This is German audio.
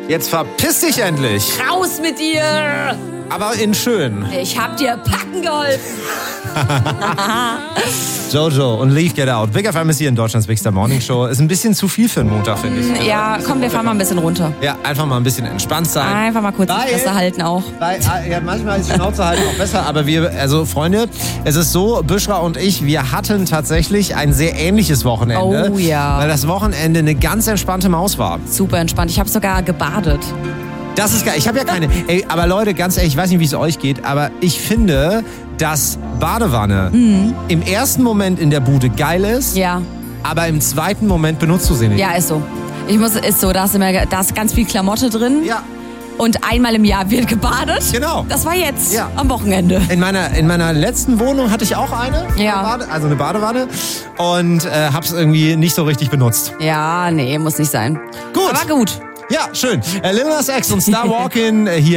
Jetzt verpiss dich endlich. Raus mit dir! Aber in schön. Ich hab dir packen geholfen. Jojo und Leave Get Out. Big FM ist hier in Deutschlands Big Star Morning Show. Ist ein bisschen zu viel für einen Montag, finde ich. Ja, komm, wir fahren mal ein bisschen runter. Ja, einfach mal ein bisschen entspannt sein. Einfach mal kurz die Fresse halten auch. Ja, manchmal ist die Schnauze halten auch besser, aber Freunde, es ist so, Büschra und ich, wir hatten tatsächlich ein sehr ähnliches Wochenende. Oh ja. Weil das Wochenende eine ganz entspannte Maus war. Super entspannt. Ich habe sogar gebadet. Das ist geil. Ich habe ja keine. Ey, aber Leute, ganz ehrlich, ich weiß nicht, wie es euch geht, aber ich finde, dass Badewanne im ersten Moment in der Bude geil ist, Ja. aber im zweiten Moment benutzt du sie nicht. Ja, ist so. Ist so. Da ist ganz viel Klamotte drin. Ja. Und einmal im Jahr wird gebadet. Genau. Das war jetzt Ja. am Wochenende. In meiner letzten Wohnung hatte ich auch eine, Ja. eine Badewanne und hab's irgendwie nicht so richtig benutzt. Ja, nee, muss nicht sein. Gut. Aber gut. Ja, schön. Lil Nas X und Star Walkin' hier.